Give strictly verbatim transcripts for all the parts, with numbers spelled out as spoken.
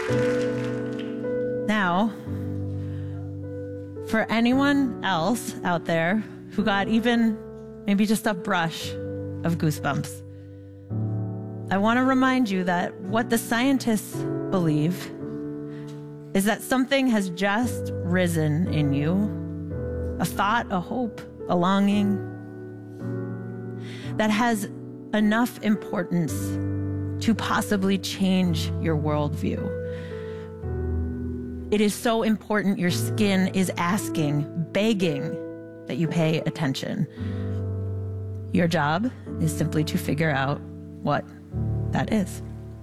Now, for anyone else out there who got even maybe just a brush of goosebumps, I want to remind you that what the scientists believe is that something has just risen in you, a thought, a hope, a longing that has enough importance to possibly change your worldview. It is so important your skin is asking, begging that you pay attention. Your job is simply to figure out what that is.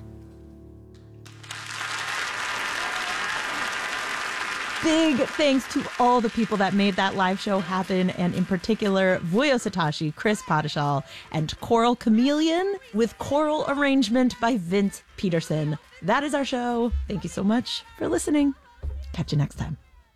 Big thanks to all the people that made that live show happen, and in particular, Vuyo Satoshi, Chris Padishal, and Choral Chameleon, with choral arrangement by Vince Peterson. That is our show. Thank you so much for listening. Catch you next time.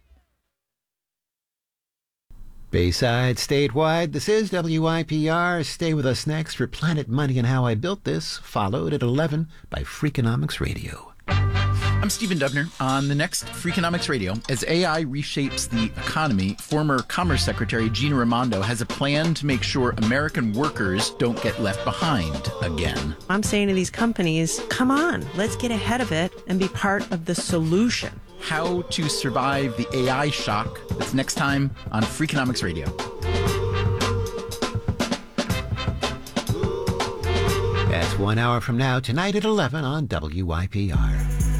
Bayside, statewide, this is W I P R. Stay with us next for Planet Money and How I Built This, followed at eleven by Freakonomics Radio. I'm Stephen Dubner. On the next Freakonomics Radio, as A I reshapes the economy, former Commerce Secretary Gina Raimondo has a plan to make sure American workers don't get left behind again. I'm saying to these companies, come on, let's get ahead of it and be part of the solution. How to survive the A I shock. That's next time on Freakonomics Radio. That's one hour from now, tonight at eleven on W I P R.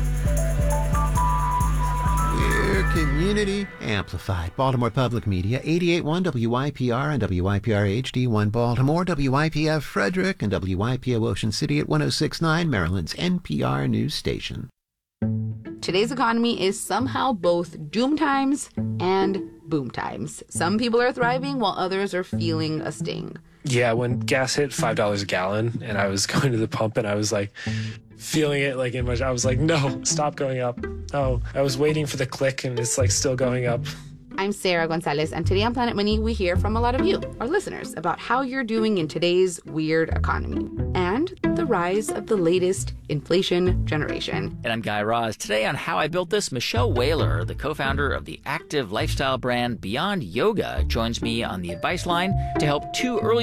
We're community amplified. Baltimore Public Media, eighty-eight point one W I P R and W I P R H D one Baltimore, W I P F Frederick, and W I P O Ocean City at one oh six point nine, Maryland's N P R news station. Today's economy is somehow both doom times and boom times. Some people are thriving while others are feeling a sting. Yeah, when gas hit five dollars a gallon and I was going to the pump and I was like feeling it like in my, I was like, no, stop going up. Oh, I was waiting for the click and it's like still going up. I'm Sarah Gonzalez, and today on Planet Money, we hear from a lot of you, our listeners, about how you're doing in today's weird economy and the rise of the latest inflation generation. And I'm Guy Raz. Today on How I Built This, Michelle Whaler, the co-founder of the active lifestyle brand Beyond Yoga, joins me on the advice line to help two early